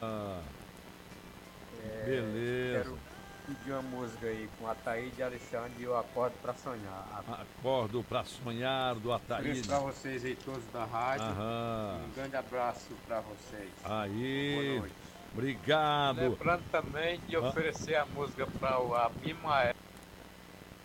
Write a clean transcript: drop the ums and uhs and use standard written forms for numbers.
Beleza. Quero pedir uma música aí com Ataíde Alexandre e eu acordo pra sonhar. Acordo pra sonhar do Ofereço Ataíde. pra vocês aí todos da rádio. E Aham. um grande abraço pra vocês. Boa Aí. noite. Obrigado. Lembrando também de oferecer a música para o Abimael.